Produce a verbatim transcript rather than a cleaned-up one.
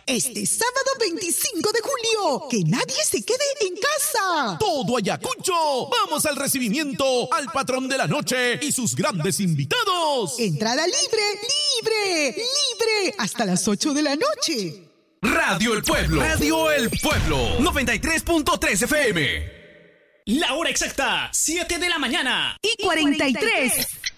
Este sábado veinticinco de julio, que nadie se quede en casa. Todo Ayacucho. Vamos al recibimiento al patrón de la noche y sus grandes invitados. Entrada libre, libre, libre, hasta las ocho de la noche. Radio El Pueblo. Radio El Pueblo. noventa y tres punto tres F M. La hora exacta, siete de la mañana y cuarenta y tres.